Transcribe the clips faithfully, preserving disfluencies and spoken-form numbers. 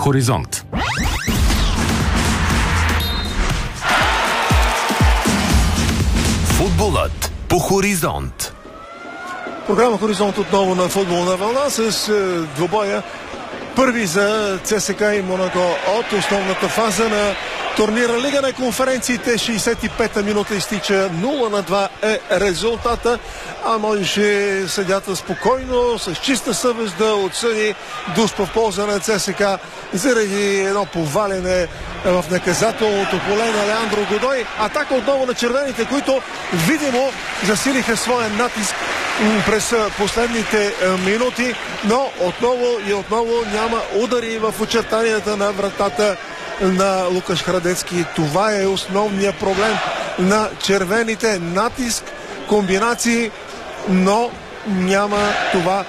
Хоризонт. Футболът по Хоризонт. Програма Хоризонт отново на футболна вълна с е, двубоя. Първи за ЦСКА и Монако от основната фаза на турнира Лига на конференциите. шейсет и пета минута изтича, нула на два е резултата, а можеше съдята спокойно, с чиста съвест да отсъди дуспа в полза на ЦСКА заради едно повалене в наказателното поле на Леандро Годой. Атака отново на червените, които видимо засилиха своя натиск през последните минути, но отново и отново няма удари в очертанията на вратата на Лукаш Храдецки. Това е основният проблем на червените. Натиск, комбинации, но няма това,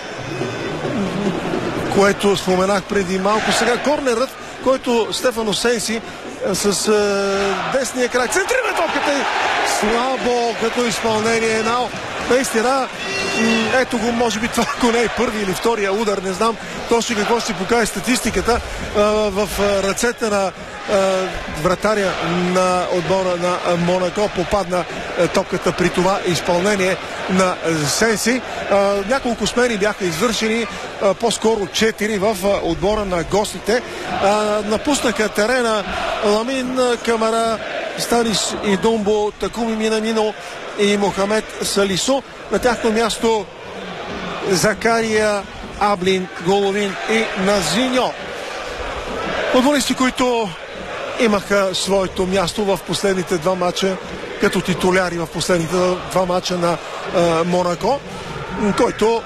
което споменах преди малко. Сега корнерът, който Стефано Сенси с е, десния крак центрира топката и слабо като изпълнение. Нао. Наистина, ето го, може би това, ако не е първи или втория удар, не знам точно какво ще покаже статистиката, в ръцете на вратаря на отбора на Монако попадна топката при това изпълнение на Сенси. Няколко смени бяха извършени, по-скоро четири в отбора на гостите. Напуснаха терена Ламин Камара, Станис Идумбо, Такуми Минамино и Мохамед Салисо. На тяхно място Закария, Аблин, Головин и Назиньо. Футболисти, които имаха своето място в последните два мача като титуляри в последните два мача на а, Монако, който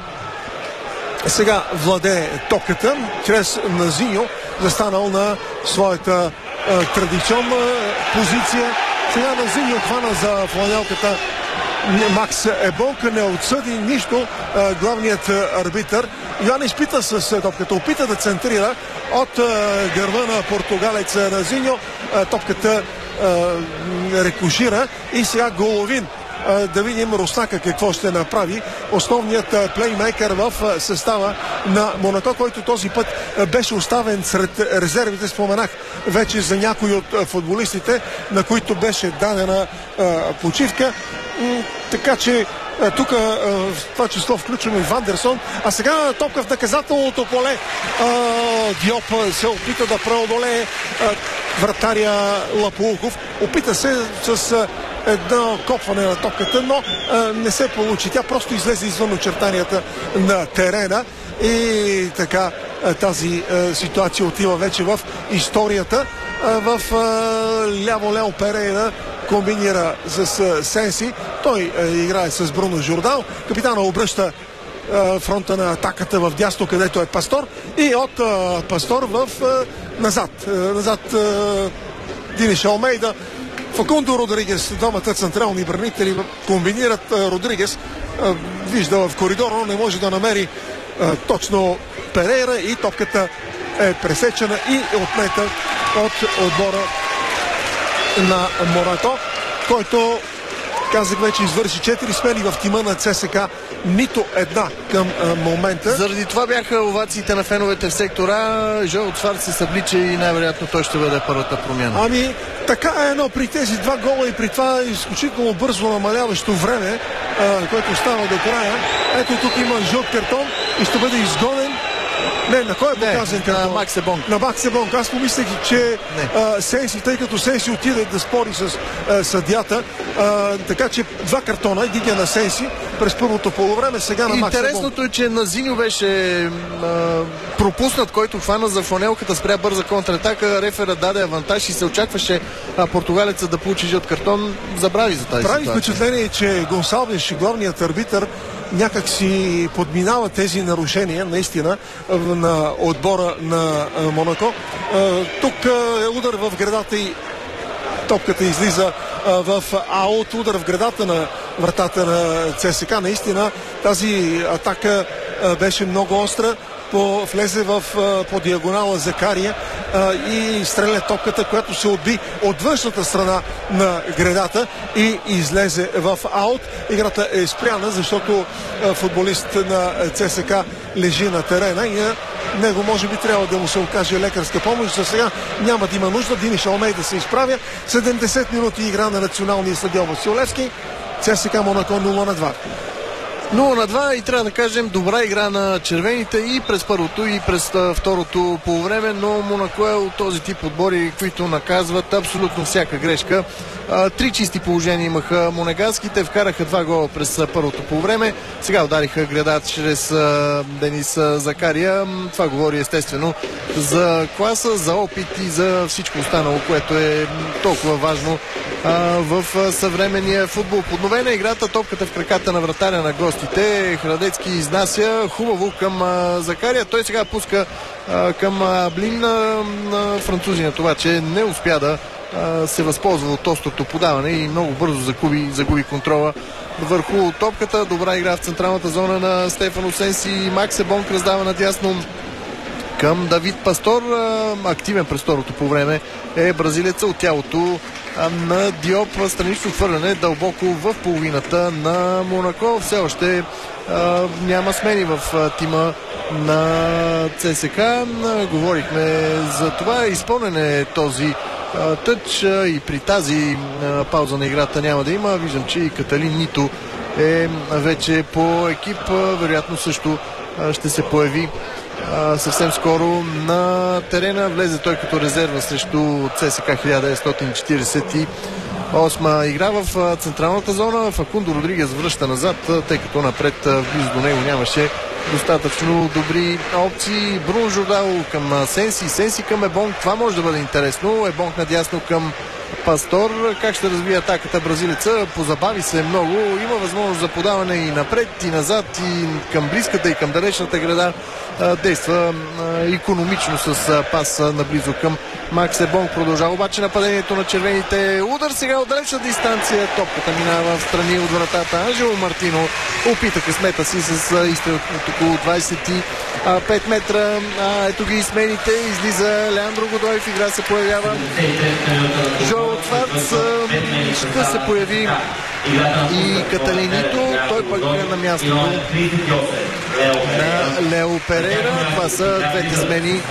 сега владее топката чрез Назиньо, застанал на своята а, традиционна позиция. Сега Назиньо хвана за фланелката Макс Ебонка, не отсъди нищо а, главният арбитър. Йоан изпита с топката, опита да центрира от а, гърба на португалец Назиньо. А, топката а, рекушира и сега Головин. А, да видим Руснака какво ще направи. Основният а, плеймейкър в а, състава на Монако, който този път а, беше оставен сред резервите. Споменах вече за някои от а, футболистите, на които беше дадена а, почивка. М- така че тук в това число включваме Вандерсон. А сега топка в наказателното поле. А, Диоп се опита да преодолее а, вратаря Лапулков. Опита се с едно копване на топката, но а, не се получи. Тя просто излезе извън очертанията на терена и така а, тази а, ситуация отива вече в историята. А, в а, ляво Лео Перейра комбинира с а, Сенси. Той а, играе с Бруно Жордал. Капитана обръща а, фронта на атаката в дясно, където е Пастор. И от а, Пастор в а, назад. А, назад а, Диниш Алмейда. Факундо Родригес, двамата централни бранители комбинират. а, Родригес а, вижда в коридора, но не може да намери а, точно Перейра и топката е пресечена и отнета от отбора на Монако, който, казах вече, извърши четири смени в тима на ЦСКА, нито една към а, момента. Заради това бяха овациите на феновете в сектора. Жоел Цварц се съблича и най-вероятно той ще бъде първата промяна. Ами, така е, но при тези два гола и при това изключително бързо намаляващо време, а, което остава до края. Ето тук има жълт картон и ще бъде изгонен. Не, на кой е показан картон? На Макс Ебонг. На Макс Ебонг. Аз помислях, че а, Сенси, тъй като Сенси отиде да спори с а, съдята, а, така че два картона, един на Сенси през първото полувреме, сега на Макс Ебонг. Интересното е, че Назиньо беше а, пропуснат, който хвана за фланелката, спря бърза контратака, рефера даде авантаж и се очакваше а, португалеца да получи жълт картон. Забрави за тази Прави ситуация. впечатление, че Гонсалвеш, главният арбитър, някак си подминава тези нарушения наистина на отбора на Монако. Тук е удар в гредата и топката излиза в аут. Удар в гредата на вратата на ЦСКА. Наистина тази атака беше много остра. По, влезе в, по диагонала Закария а, и стреля топката, която се отби от външната страна на гредата и излезе в аут. Играта е спряна, защото а, футболист на ЦСКА лежи на терена и а, него може би трябва да му се окаже лекарска помощ. За сега няма да има нужда. Диниш Алмейда се изправя. седемдесет минути игра на националния стадион Васил Левски. ЦСКА Монако нула на два. нула на два и трябва да кажем добра игра на червените и през първото и през второто полувреме, но Монако е от този тип отбори, които наказват абсолютно всяка грешка. Три чисти положения имаха монеганските, вкараха два гола през първото полувреме, сега удариха града чрез Денис Закария. Това говори естествено за класа, за опит и за всичко останало, което е толкова важно в съвременния футбол. Подновена играта, топката в краката на вратаря на гостите. Храдецки изнася хубаво към Закария. Той сега пуска към Блин на, на французинът, обаче не успя да се възползва от острото подаване и много бързо загуби, загуби контрола върху топката. Добра игра в централната зона на Стефано Сенси. Макс Ебонг раздава надясно към Давид Пастор. Активен през второто по време е бразилеца от тялото на Диоп. Странично хвърляне дълбоко в половината на Монако. Все още а, няма смени в а, тима на ЦСКА. Говорихме за това. Изпълнен е този а, тъч а, и при тази а, пауза на играта няма да има. Виждам, че и Каталин Нито е вече по екип. А, вероятно също а, ще се появи Uh, съвсем скоро на терена. Влезе той като резерва срещу ЦСКА хиляда деветстотин четиридесет и осма. Игра в uh, централната зона. Факундо Родригес връща назад, uh, тъй като напред uh, близо до него нямаше достатъчно добри опции. Бруно Жордало към uh, Сенси, Сенси към Ебонг. Това може да бъде интересно. Ебонг надясно към Пастор. Как ще развие атаката бразилеца? Позабави се много. Има възможност за подаване и напред, и назад, и към близката, и към далечната града. Действа икономично с пас наблизо към Макс Ебонг. Продължава обаче нападението на червените. Удар сега от далечна дистанция. Топката минава в страни от вратата. Анжело Мартино опита късмета си с изстрел от около двадесет и пет метра. А, ето ги смените. Излиза Леандро Годой. В игра се появява Жоел Цварц. Ще се появи и Каталинито. Той пък е на място на Лео Перейра. Това са двете смени.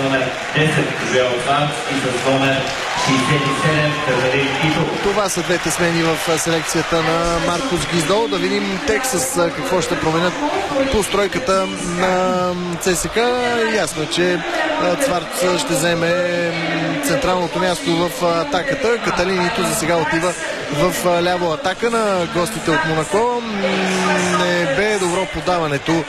Това са двете смени в селекцията на Маркос Гиздол. Да видим Тексас какво ще променят постройката на ЦСКА. Ясно е, че Цварц ще вземе централното място в атаката. Каталинито за сега отива в ляво. Атака на гостите от Монако. Не бе добро подаването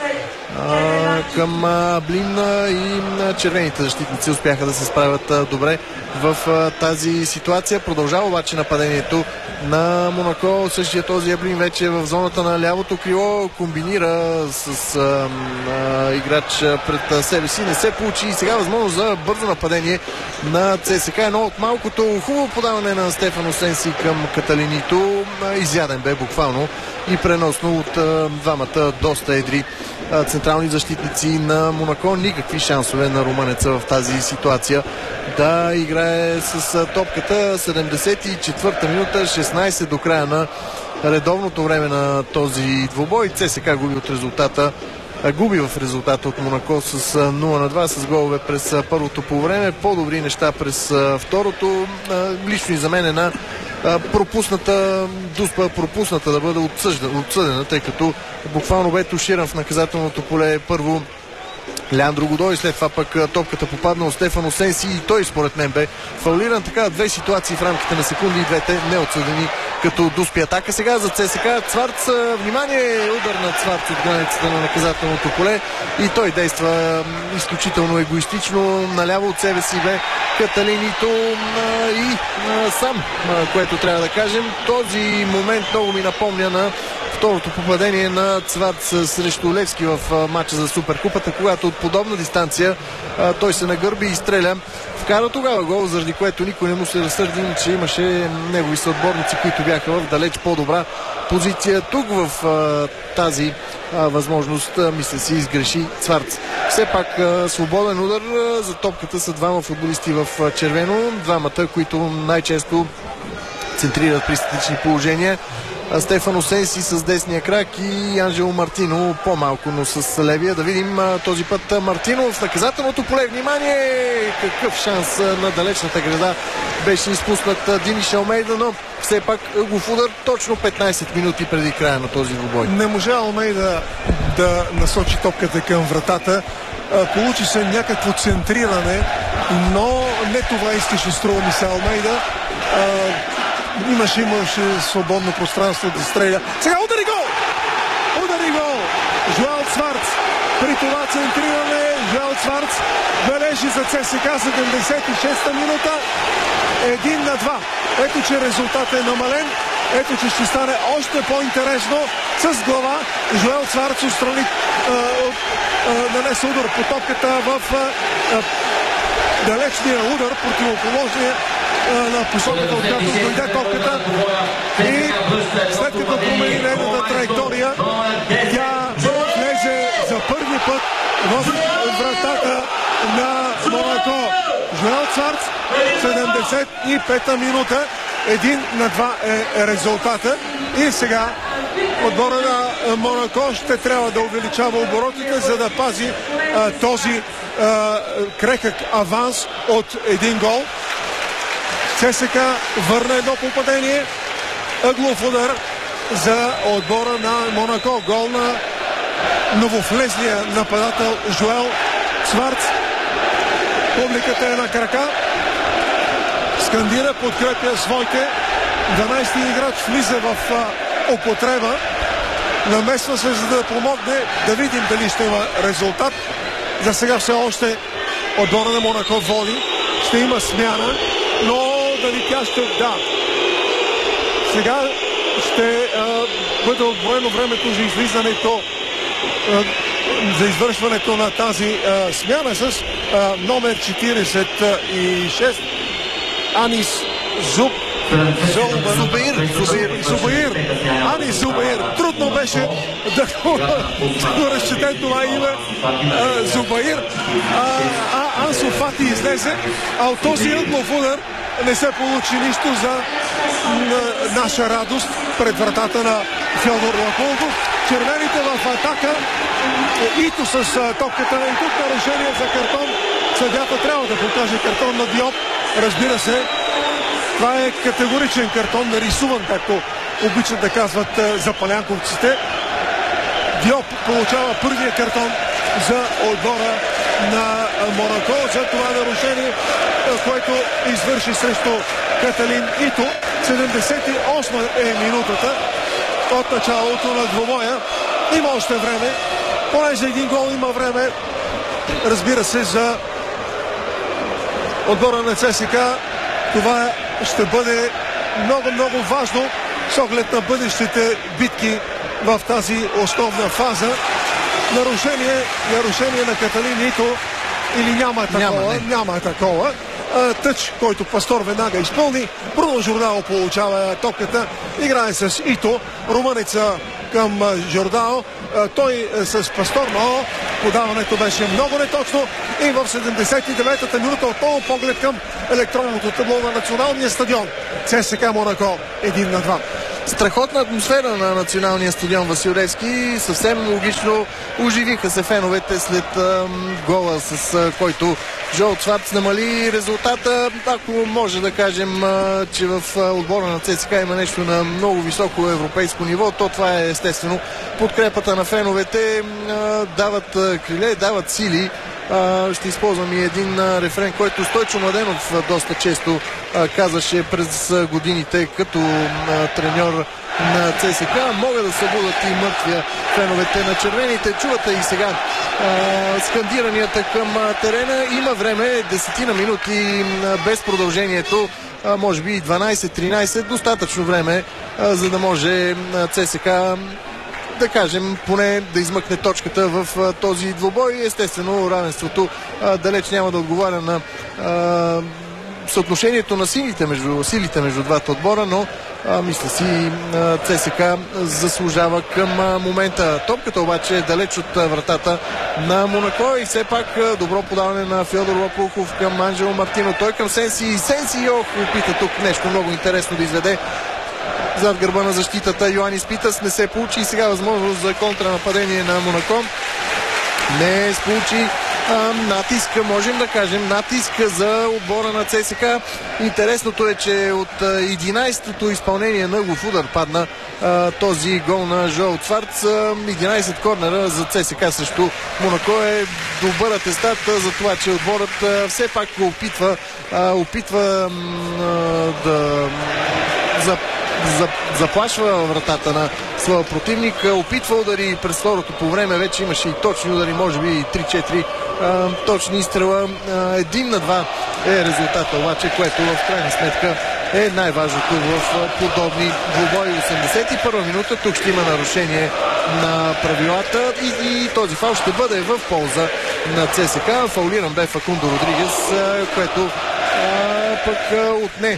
към Блин и червените защитници успяха да се справят добре в тази ситуация. Продължава обаче нападението на Монако. Същия този Блин вече в зоната на лявото крило. Комбинира с а, а, играч пред себе си. Не се получи и сега възможност за бързо нападение на ЦСКА. Едно от малкото хубаво подаване на Стефано Сенси към Каталинито. Изяден бе буквално и преносно от а, двамата доста едри централни защитници на Монако. Никакви шансове на румънеца в тази ситуация да играе с топката. седемдесет и четвърта минута, шестнадесет до края на редовното време на този двубой. ЦСКА губи от резултата губи в резултата от Монако с нула на два с голове през първото полувреме. По-добри неща през второто. Лично и за мен е на пропусната Дуспа, пропусната да бъде отсъдена, тъй като буквално бе туширан в наказателното поле първо Леандро Годой, след това пък топката попадна от Стефано Сенси и той според мен бе фаулиран. Така две ситуации в рамките на секунди и двете неотсъдени като Дуспи. Атака сега за ЦСКА. Цварц, внимание, удар на Цварц от границата на наказателното поле и той действа изключително егоистично. Наляво от себе си бе Каталинито и сам, което трябва да кажем. Този момент много ми напомня на второто попадение на Цварц срещу Левски в матча за Суперкупата, когато от подобна дистанция а, той се нагърби и стреля. Вкара тогава гол, заради което никой не му се разсърди, че имаше негови съотборници, които бяха в далеч по-добра позиция. Тук в а, тази а, възможност а, мисля си изгреши Цварц. Все пак а, свободен удар а, за топката са двама футболисти в а, червено. Двамата, които най-често центрират при статични положения. Стефано Сенси с десния крак и Анжело Мартино по-малко, но с левия. Да видим а, този път Мартино в наказателното поле. Внимание! Какъв шанс а, на далечната града беше изпуснат а, Диниш Алмейда, но все пак ъглов удар точно петнайсет минути преди края на този двубой. Не можа Алмейда да насочи топката към вратата. А, получи се някакво центриране, но не това искаше, струва ми се, Алмейда. А, Имаше, имаше свободно пространство да стреля. Сега удари гол! Удари гол! Жоал Цварц. При това центриране Жоал Цварц бележи за ЦСКА седемдесет и шеста минута. Един на два. Ето, че резултатът е намален. Ето, че ще стане още по-интересно. С глава Жоал Цварц отстрани нанесе удар по топката в а, а, далечния удар, противоположния на посоката, от която дойде топката, и след като промени нейната траектория, тя влезе за първи път в вратата на Монако. Жоал Цварц, седемдесет и пета минута, един на два е резултата. И сега отбора на Монако ще трябва да увеличава оборотите, за да пази а, този а, крехък аванс от един гол. ЦСКА върна едно попадение. Ъглов удар за отбора на Монако. Гол на нововлезлия нападател Жоал Цварц. Публиката е на крака. Скандира, подкрепя своите. дванайсети играч влиза в а, употреба. Намесва се, за да помогне. Да видим дали ще има резултат. За сега все още отбора на Монако води. Ще има смяна, но дали тя ще... Да. Сега ще а, бъде отброено времето за излизането, а, за извършването на тази а, смяна с а, номер четирийсет и шест Анис Зуб Зубаир. Зубаир. Анис Зубаир. Трудно беше да го разчетем това име. Зубаир. А Ансу Фати излезе, а от този ъглов удар не се получи нищо за наша радост пред вратата на Фьодор Лаколдов. Червените в атака. Ито с топката. И тук нарушение за картон. Съдята трябва да покаже картон на Диоп. Разбира се, това е категоричен картон, нарисуван, както обичат да казват запалянковците. Диоп получава първия картон за отбора на Монако за това нарушение, което извърши срещу Каталин Ито. седемдесет и осма е минутата от началото на двобоя. Има още време. Поне за един гол има време. Разбира се, за отбора на ЦСКА това ще бъде много-много важно с оглед на бъдещите битки в тази основна фаза. Нарушение, нарушение на Каталин Ито или няма такова? Няма, няма такова. Тъч, който Пастор веднага изпълни. Бруно Жордао получава топката. Играе с Ито. Румънеца към Жордао. Той с Пастор, но подаването беше много неточно. И в седемдесет и девета минута отново поглед към електронното табло на националния стадион. ЦСКА Монако един на два. Страхотна атмосфера на националния стадион Васил Левски. Съвсем логично оживиха се феновете след а, гола, с а, който Жоал Цварц намали резултата. Ако може да кажем, а, че в а, отбора на ЦСКА има нещо на много високо европейско ниво, то това е естествено подкрепата на феновете. А, дават а, криле, дават сили. Uh, ще използвам и един uh, рефрен, който Стойчо Младенов uh, доста често uh, казваше през uh, годините като uh, треньор на ЦСКА. Могат да събудат и мъртвия феновете на червените. Чувате и сега uh, скандиранията към uh, терена. Има време, десетина минути uh, без продължението, uh, може би дванайсет-тринайсет, достатъчно време, uh, за да може uh, ЦСКА, да кажем, поне да измъкне точката в а, този двубой. Естествено, равенството а, далеч няма да отговаря на а, съотношението на силите между, силите между двата отбора, но а, мисля си ЦСКА заслужава към а, момента. Топката обаче е далеч от а, вратата на Монако и все пак а, добро подаване на Фьодор Лопухов към Анджело Мартино. Той към Сенси. Сенси, ох, опита тук нещо много интересно да изведе зад гърба на защитата. Йоанис Питас не се получи и сега възможност за контранападение на Монако. Не се получи. А, натиск, можем да кажем, натиск за отбора на ЦСКА. Интересното е, че от единайсетото изпълнение на ъглов удар падна а, този гол на Жоел Цварц. единайсет корнера за ЦСКА срещу Монако е добър атестат за това, че отборът а, все пак го опитва, а, опитва а, да за заплашва вратата на своя противник, опитва удари през второто по време, вече имаше и точни удари, може би и три-четири а, точни изстрела. Един на два е резултата обаче, което в крайна сметка е най-важното в подобни двубои. осемдесет и първа минута, тук ще има нарушение на правилата и, и този фаул ще бъде в полза на ЦСКА. Фаулиран бе Факундо Родригес, което а, пък а, отне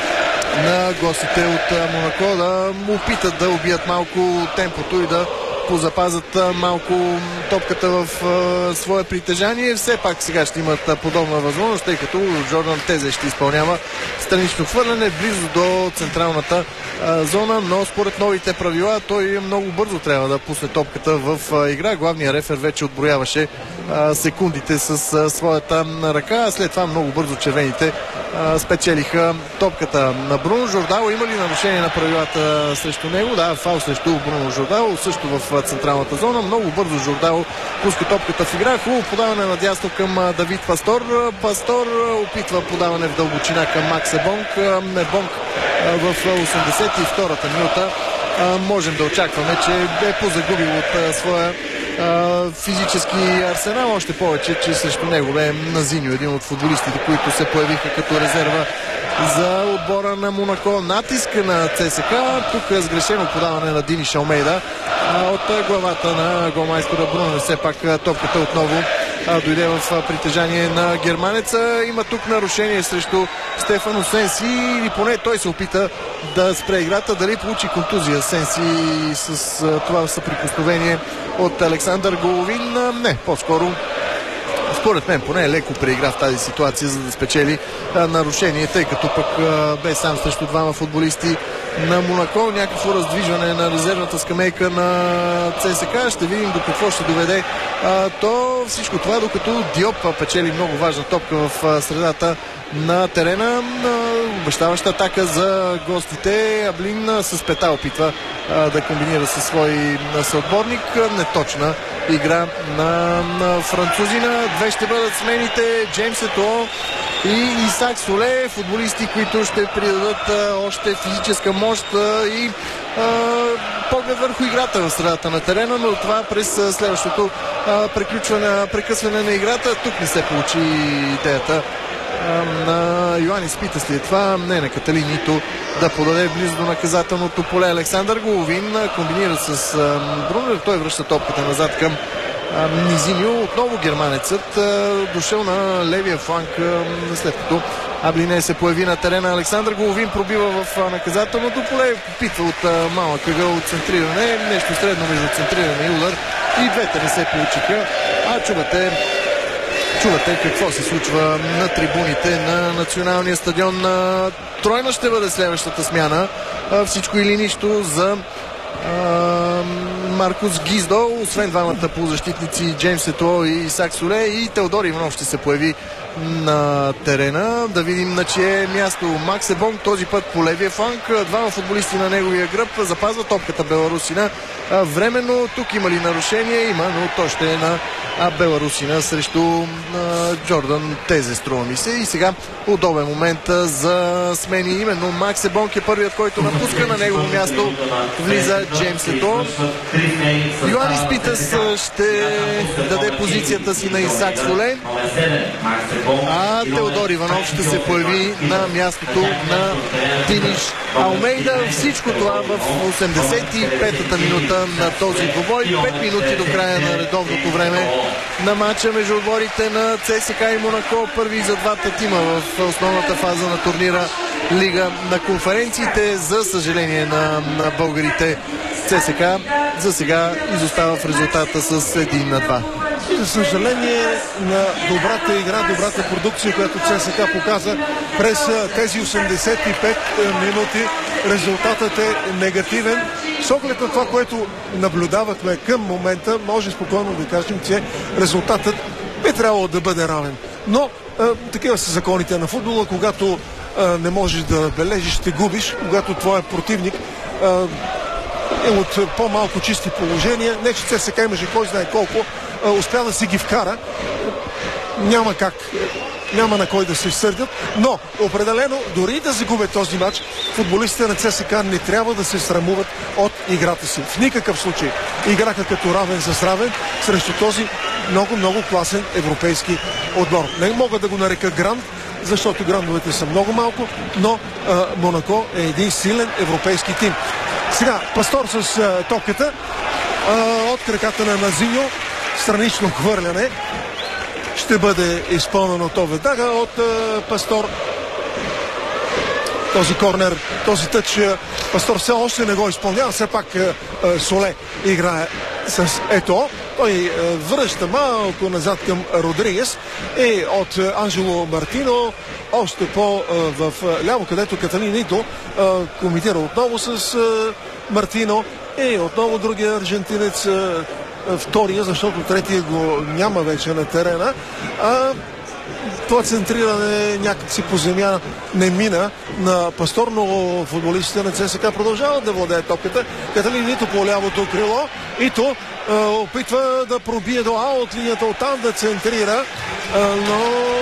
на гостите от Монако да му опитат да убият малко темпото и да позапазят малко топката в а, свое притежание. Все пак сега ще имат подобна възможност, тъй като Джордан Тезе ще изпълнява странично хвърляне близо до централната а, зона, но според новите правила той много бързо трябва да пусне топката в а, игра. Главният рефер вече отброяваше а, секундите с а, своята ръка, а след това много бързо червените а, спечелиха топката. На Бруно Жордало има ли нарушение на правилата срещу него? Да, фаул срещу Бруно Жордало, също в централната зона. Много бързо Жордало пуска топката в игра. Хубаво подаване надясно към Давид Пастор. Пастор опитва подаване в дълбочина към Макс Ебонг. Ебонг в осемдесет и втората минута можем да очакваме, че е позагубил от своя физически арсенал, още повече, че срещу него бе Назиньо, един от футболистите, които се появиха като резерва за отбора на Монако. Натиск на ЦСКА. Тук е сгрешено подаване на Дини Шалмейда от главата на голмайстора Бруно. Все пак топката отново дойде в притежание на германеца. Има тук нарушение срещу Стефано Сенси, или поне той се опита да спре играта. Дали получи контузия Сенси с това съприкосновение от Александър Головин? Не, по-скоро според мен поне е леко преигра в тази ситуация, за да спечели а, нарушение, тъй като пък а, бе сам срещу двама футболисти на Монако. Някакво раздвижване на резервната скамейка на ЦСКА. Ще видим до какво ще доведе а, то всичко това, докато Диоп печели много важна топка в а, средата на терена. Обещаваща атака за гостите. Аблин с пета опитва а, да комбинира със свой съотборник. Неточна игра на, на французина. Две ще бъдат смените. Джеймс Етуо и Исак Соле, футболисти, които ще придадат а, още физическа мощ а, и а, поглед върху играта в средата на терена, но това през а, следващото а, приключване, прекъсване на играта. Тук не се получи идеята на Йоанис Питас след това, не на Каталинито да подаде близо до наказателното поле. Александър Головин комбинира с Бруно, той връща топката назад към Низиньо. Отново германецът дошъл на левия фланг, след като Аблине се появи на терена. Александър Головин пробива в наказателното поле, попитва от малък ъгъл центриране, нещо средно между центриране и удар, и двете не се получиха, а чувате Чувате какво се случва на трибуните на националния стадион. Тройна ще бъде следващата смяна. Всичко или нищо за Маркус Гиздо, освен двамата полузащитници Джеймс Етуо и Исак Соле, и Теодор Иванов ще се появи на терена. Да видим на чие място Макс Ебонг, този път по левия фланг. Двама футболисти на неговия гръб. Запазва топката беларусина. Временно тук има ли нарушение? Има, но то ще е на беларусина срещу а, Джордан Тезе, струва ми се. И сега удобен момент за смени. Именно Макс Ебонг е първият, който напуска. На негово място влиза Джеймс Етуо. Йоанис Питас ще даде позицията си на Исак Соле, а Теодор Иванов ще се появи на мястото на Диниш Алмейда. Всичко това в осемдесет и петата минута на този двубой. пет минути до края на редовното време. на матча между отборите на ЦСКА и Монако. Първи за двата тима в основната фаза на турнира Лига на конференциите. За съжаление на, на българите, ЦСКА за сега изостава в резултата с един на два. И за съжаление на добрата игра, добрата продукция, която ЦСКА показа през тези осемдесет и пет минути, резултатът е негативен. С оглед на това, което наблюдавахме към момента, може спокойно да кажем, че резултатът би трябвало да бъде равен. Но а, такива са законите на футбола. Когато а, не можеш да бележиш, ще губиш. Когато твоя противник а, е от по-малко чисти положения, не че ЦСКА имаше кой знае колко, а, успя да си ги вкара. Няма как, няма на кой да се сърдят, но определено, дори да загубят този матч, футболистите на ЦСКА не трябва да се срамуват от играта си. В никакъв случай играха като равен с равен срещу този много-много класен европейски отбор. Не мога да го нарека гранд, защото грандовете са много малко, но а, Монако е един силен европейски тим. Сега, Пастор с а, топката а, от краката на Назиньо, странично хвърляне. Ще бъде изпълнено то веднага от а, Пастор. Този корнер, този тъч, Пастор все още не го изпълнява. Все пак а, а, Соле играе с Ето. Той а, връща малко назад към Родригес и от а, Анжело Мартино още по-в ляво, където Каталин Нито а, коментира отново с а, Мартино и отново другия аржентинец, а, втория, защото третия го няма вече на терена. А това центриране някакси по земя не мина на Пастор, но футболистите на ЦСКА продължават да владеят топката. Каталин Нито по лявото крило. Ито а, опитва да пробие до аут линията, оттам да центрира, а, но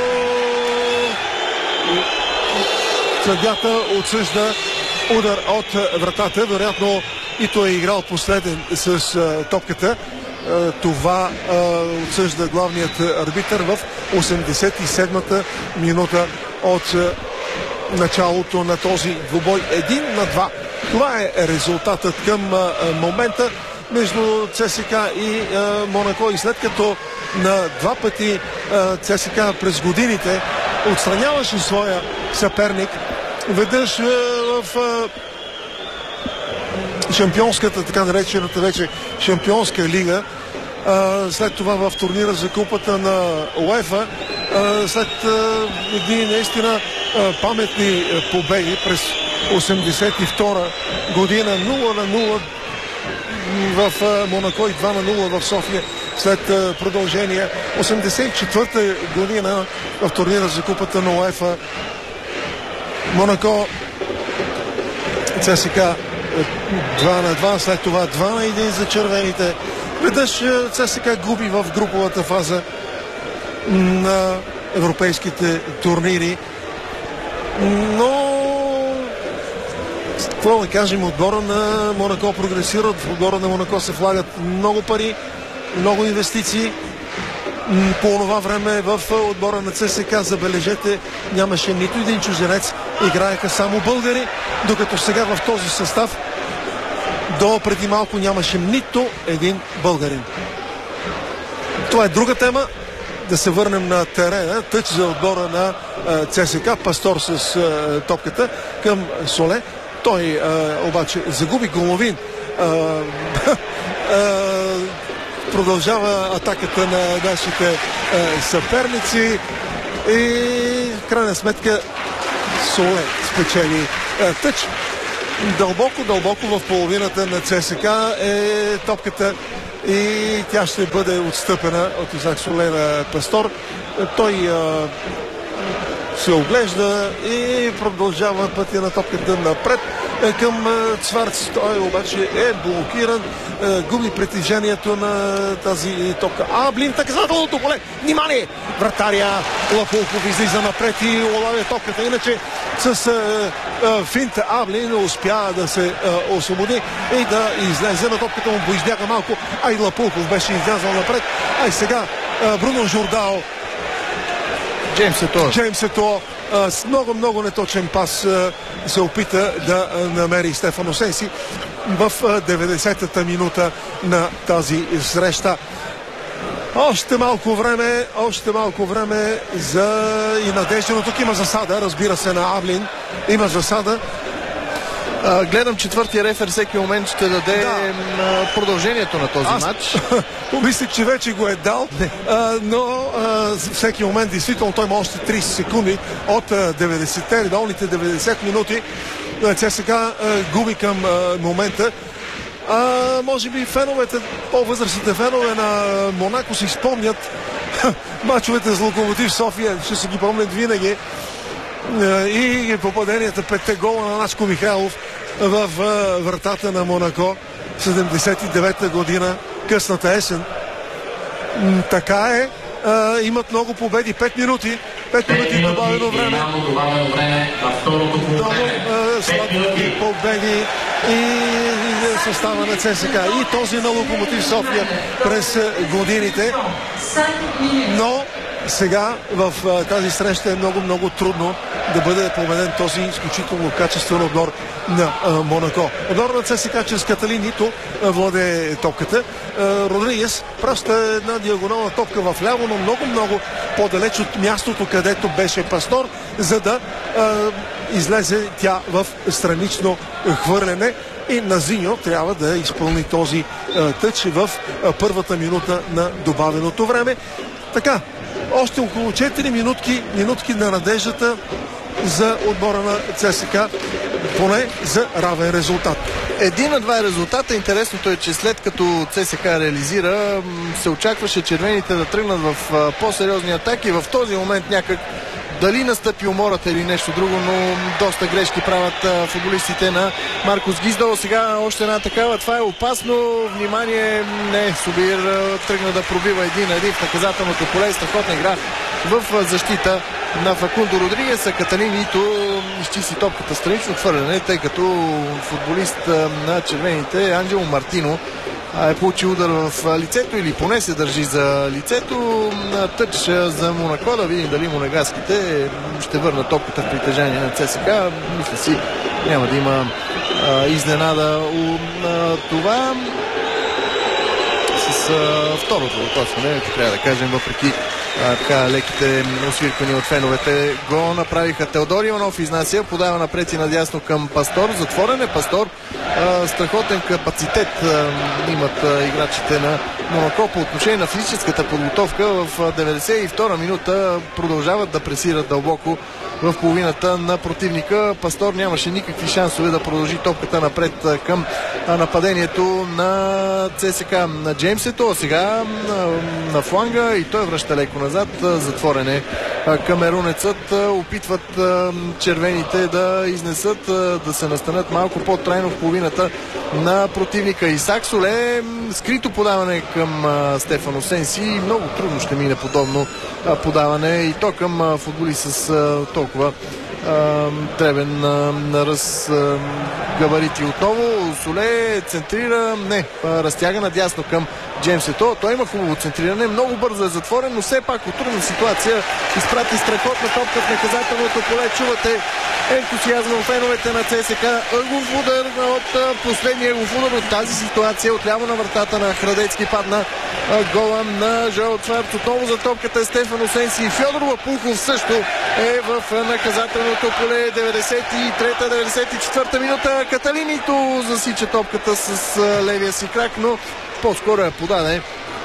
съдията отсъжда удар от вратата. Вероятно Ито е играл последен с а, топката. Това а, отсъжда главният арбитър в осемдесет и седмата минута от а, началото на този двубой. Един на два. Това е резултатът към а, момента между ЦСКА и а, Монако. И след като на два пъти а, ЦСКА през годините отстраняваше своя съперник, веднъж а, в а, шампионската, така наречената вече шампионска лига, а, след това в турнира за купата на УЕФА, а, след а, едни наистина а, паметни а, победи през осемдесет и втора година, нула на нула в а, Монако и два на нула в София след а, продължение. осемдесет и четвърта година в турнира за купата на УЕФА, Монако, ЦСКА два на два, след това два на един за червените. Веднъж ЦСКА губи в груповата фаза на европейските турнири. Но какво да кажем, отбора на Монако прогресира, в отбора на Монако се влагат много пари, много инвестиции. По това време в отбора на ЦСКА, забележете, нямаше нито един чужденец, играеха само българи, докато сега в този състав до преди малко нямаше нито един българин. Това е друга тема. Да се върнем на терена. Тъч за отбора на ЦСКА. Пастор с а, топката към Соле. Той а, обаче загуби Головин. А, а, продължава атаката на нашите а, съперници и в крайна сметка Соле спечели а, тъч. Дълбоко, дълбоко в половината на ЦСКА е топката и тя ще бъде отстъпена от Изак Соле на Пастор. Той а, се оглежда и продължава пътя на топката напред към Цварц. Той обаче е блокиран, губи притежението на тази топка. А, блин, наказателното поле! Внимание! Вратаря Лапулков излиза напред и улавя топката. Иначе с а, а, финта Аблин успя да се а, освободи и да излезе на топката. Му избяга малко. Ай, Лапулков беше излязал напред. Ай, сега а, Бруно Жордао. Джеймс Ето. Джеймс Ето а, с много-много неточен пас а, се опита да а, намери Стефано Сенси в деветдесетата минута на тази среща. Още малко време, още малко време за и надежда, но тук има засада, разбира се, на Авлин. Има засада. А, гледам четвъртия рефер всеки момент ще даде да. продължението на този Аз... матч. Помислих, че вече го е дал, а, но а, всеки момент действително той има още трийсет секунди от деветдесетте, редовните деветдесет минути. ЦСКА губи към а, момента. А, може би феновете, по-възрастните фенове на Монако си спомнят мачовете с Локомотив София, ще си ги помнят винаги. И попаденията, петте гола на Начко Михайлов в вратата на Монако седемдесет и девета година, късната есен. Така е. А, имат много победи. пет минути. пет минути добавено време. Много сладки победи и състава на ЦСКА. И този на Локомотив София през годините. Но сега в тази среща е много-много трудно да бъде победен този изключително качествен отбор на а, Монако. Отбор на ЦСКА чрез Каталин нито владее топката. А, Родригес праща една диагонална топка в ляво, но много-много по-далеч от мястото, където беше Пастор, за да а, излезе тя в странично хвърляне. И Назиньо трябва да изпълни този а, тъч в а, първата минута на добавеното време. Така, още около четири минутки, минутки на надеждата за отбора на ЦСКА, поне за равен резултат. Един на два е резултата. Интересното е, че след като ЦСКА реализира, се очакваше червените да тръгнат в по-сериозни атаки. В този момент някак дали настъпи умората или нещо друго, но доста грешки правят футболистите на Маркос Гиздал. Сега още една такава. Това е опасно. Внимание, не, Собир тръгна да пробива един на един в наказателното поле. Страхотна игра в защита на Факундо Родригес. Каталин Ито изчисти топката странично хвърляне, тъй като футболист на червените Анджело Мартино е получил удар в лицето или поне се държи за лицето. Тъч за Монако, да видим дали монегаските ще върнат топката в притежание на ЦСКА. Мисля си, няма да има а, изненада у а, това. С а, второто докосване, трябва да кажем, въпреки а, така леките освирквания от феновете, го направиха. Теодор Иванов изнася, подава напред и надясно към Пастор. Затворен е Пастор. А, страхотен капацитет а, имат а, играчите на Монако по отношение на физическата подготовка. В деветдесет и втора минута продължават да пресират дълбоко в половината на противника. Пастор нямаше никакви шансове да продължи топката напред към нападението на ЦСКА. На Джеймсето, а сега на, на фланга и той връща леко назад. Затворен е камерунецът. Опитват червените да изнесат, да се настанат малко по-трайно в половината на противника. Исак Соле, скрито подаване към Стефано Сенси. Много трудно ще мине подобно подаване и то към футболист с толкова дребен на раз габарити. Отново Соле центрира, не, разтяга надясно към Джеймсето. Той има хубаво центриране, много бързо е затворен, но все пак от трудна ситуация изпрати страхотна топка в наказателното поле. Чувате ентусиазма в феновете на ЦСКА. Ъгов удар от последния ъгов удар от тази ситуация. Отляво на вратата на Храдецки падна гола на Жоел Цварц. Отново за топката е Стефано Сенси и Фьодор Лапухов също е в наказателното поле. деветдесет и трета деветдесет и четвърта минута. Каталинито засича топката с левия си крак, но по-скоро я подаде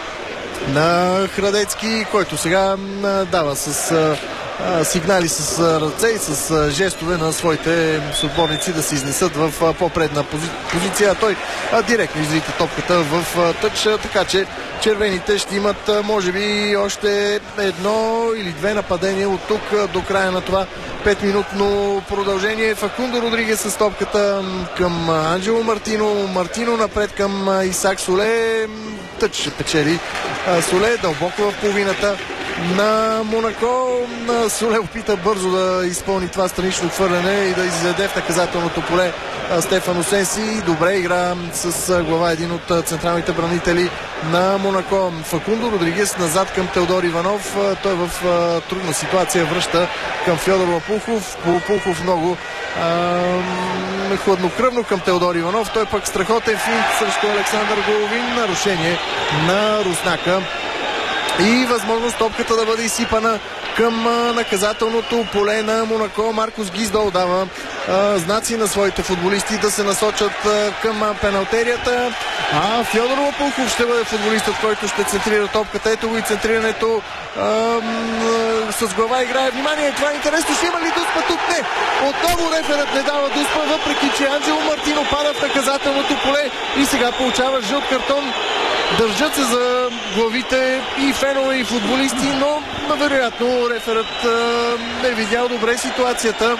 на Храдецки, който сега дава с сигнали с ръце и с жестове на своите съотборници да се изнесат в по-предна позиция. Той директно изрита топката в тъч, така че червените ще имат може би още едно или две нападения от тук до края на това петминутно продължение. Факундо Родригес с топката към Анджело Мартино. Мартино напред към Исак Соле. Тъч ще печели Соле дълбоко в половината на Монако. Соле опита бързо да изпълни това странично хвърляне и да изведе в наказателното поле Стефано Сенси. Добре игра с глава един от централните бранители на Монако. Факундо Родригес назад към Теодор Иванов. Той в трудна ситуация връща към Фьодор Лапухов. Лапухов много а, хладнокръвно към Теодор Иванов. Той пък страхотен финт срещу Александър Головин. Нарушение на Руснака. и възможност топката да бъде изсипана към а, наказателното поле на Монако. Маркус Гиздол дава а, знаци на своите футболисти да се насочат а, към а, пеналтерията, а Фьодор Лопухов ще бъде футболистът, който ще центрира топката. Ето го и центрирането а, м, а, с глава играе. Внимание, това е интересно, ще има ли дуспа тук? Не! Отново реферът не дава дуспа, въпреки че Анджело Мартино пада в наказателното поле и сега получава жълт картон. Държат се за главите и фенове, и футболисти, но вероятно реферът а, е видял добре ситуацията.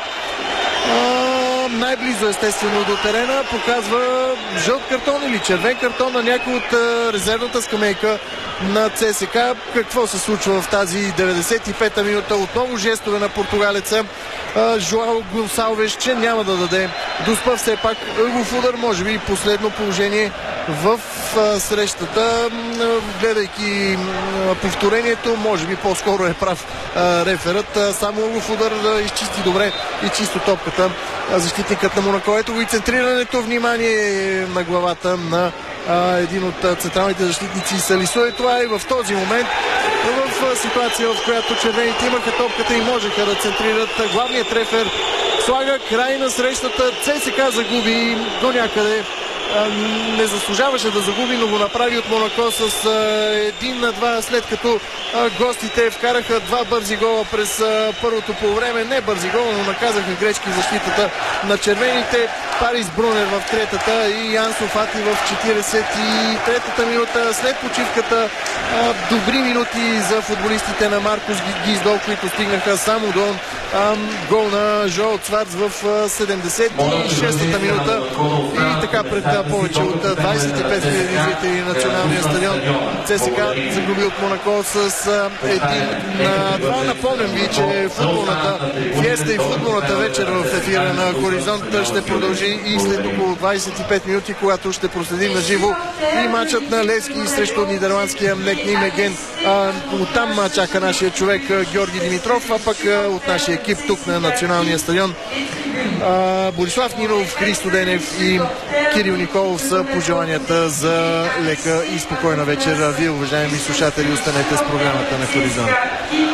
А, най-близо естествено до терена показва жълт картон или червен картон на някой от а, резервната скамейка на ЦСКА. Какво се случва в тази деветдесет и пета минута? Отново жестове на португалеца Жоао Гонсалвеш, че няма да даде дуспа. Все пак ъгов удар, може би последно положение в а, срещата. Гледайки а, повторението, може би по-скоро е прав а, реферът. А, само ъгов удар да изчисти добре и чисто топката а, защитникът на Монако. Ето го и центрирането. Внимание на главата на а, един от централните защитници Салисуе. Това е в този момент в ситуация, в която червените имаха топката и можеха да центрират. Главният рефер слага край на срещата. ЦСКА загуби до някъде. Не заслужаваше да загуби, но го направи от Монако с един на два, след като гостите вкараха два бързи гола през първото полувреме. Не бързи гола, но наказаха грешки в защитата на червените. Парис Брунер в третата и Янсо Фати в четиридесет и третата минута. След почивката добри минути за футболистите на Маркус Гиздол, които стигнаха само до гол на Жоал Цварц в седемдесет и шестата минута. И така пред повече от двадесет и пет хиляди зрители на националния стадион ЦСКА загуби от Монако с един на два. Напомням ви, че футболната фиеста и футболната вечер в ефира на Хоризонт ще продължи и след около двадесет и пет минути, когато ще проследим на живо и матчът на Левски срещу нидерландския МНЕК Нимеген. Оттам чака нашия човек Георги Димитров, а пък от нашия екип тук на националния стадион Борислав Нинов, Христо Денев и Кирил Николов са пожеланията за лека и спокойна вечер. Вие, уважаеми слушатели, останете с програмата на Хоризонт.